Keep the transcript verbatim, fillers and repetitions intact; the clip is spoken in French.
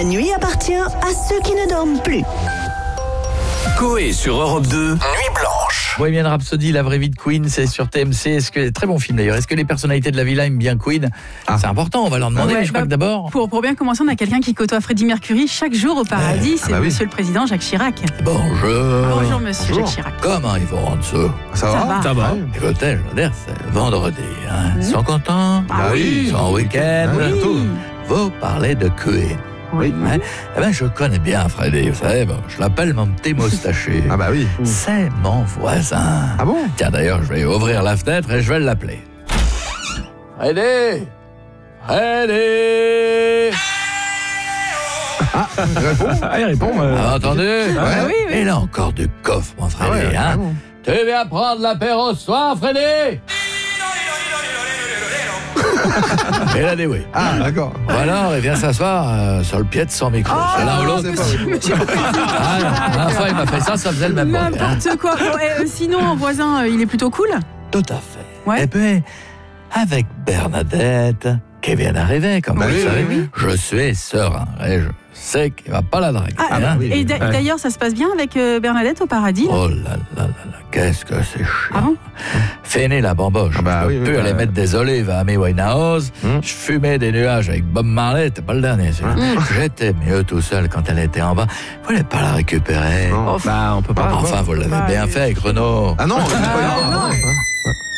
La nuit appartient à ceux qui ne dorment plus. Coé sur Europe deux, Nuit Blanche. Bohemian Rhapsody, la vraie vie de Queen, c'est sur T M C. Est-ce que très bon film d'ailleurs. Est-ce que les personnalités de la villa aiment bien Queen? ah. C'est important, on va leur demander. Ouais, mais je bah, crois que d'abord. Pour, pour bien commencer, on a quelqu'un qui côtoie Freddie Mercury chaque jour au paradis. Ouais. C'est ah bah Monsieur oui. le Président Jacques Chirac. Bonjour. Bonjour Monsieur Bonjour. Jacques Chirac. Comment ils vont en dessous? Ça, ça va, va. Ça va. Écoutez, je veux dire, c'est vendredi. Hein. Mmh. Ils sont contents? Ah oui. Ils sont en week-end? Oui. Vous parlez de Queen. Oui. Hein? Eh ben, je connais bien Freddy, vous savez, bon, je l'appelle mon petit moustachu. Ah bah oui. C'est mon voisin. Ah bon? Tiens, d'ailleurs, je vais ouvrir la fenêtre et je vais l'appeler. Freddy! Freddy! Ah, il répond? Ah, il répond. Euh... Ah, entendu? Ah, ouais. Oui, oui. Il a encore du coffre, mon Freddy. Ah ouais, hein? Bon. Tu viens prendre l'apéro ce soir, Freddy? Il a dit oui. Ah, d'accord. Ou alors, il vient s'asseoir euh, sur le pied de son micro. Oh, c'est l'un ou l'autre. Ah, la fois, il m'a fait ça, ça faisait le même bruit. N'importe hein. quoi. Bon, et, euh, sinon, en voisin, euh, il est plutôt cool? Tout à fait. Ouais. Et puis, avec Bernadette, qui vient d'arriver, comme bah vous oui, savez, oui. je suis serein. Et je sais qu'il ne va pas la draguer. Ah, hein. oui, et d'ailleurs, ça se passe bien avec euh, Bernadette au paradis? Oh là là là là, qu'est-ce que c'est chiant. Ah bon? Fini la bamboche. Ah bah, je ne peux oui, plus oui, aller bah, mettre des olives à Amy Winehouse. Hum. Je fumais des nuages avec Bob Marley. C'était pas le dernier. Hum. J'étais mieux tout seul quand elle était en bas. Vous voulez pas la récupérer? Oh, bah, on peut pas. Enfin, vous l'avez bah, bien oui. fait avec Renaud. Ah non, on ah, pas non. non.